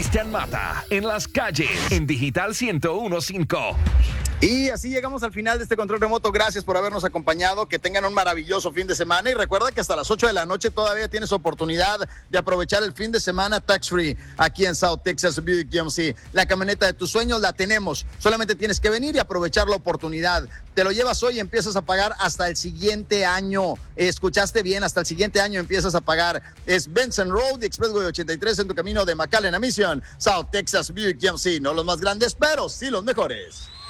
Cristian Mata en las calles en Digital 101.5. Y así llegamos al final de este control remoto. Gracias por habernos acompañado. Que tengan un maravilloso fin de semana. Y recuerda que hasta las 8 de la noche todavía tienes oportunidad de aprovechar el fin de semana tax free aquí en South Texas Buick GMC. La camioneta de tus sueños la tenemos. Solamente tienes que venir y aprovechar la oportunidad. Te lo llevas hoy y empiezas a pagar hasta el siguiente año. Escuchaste bien, hasta el siguiente año empiezas a pagar. Es Benson Road, Expressway 83 en tu camino de McAllen a Mission. South Texas Buick GMC. No los más grandes, pero sí los mejores.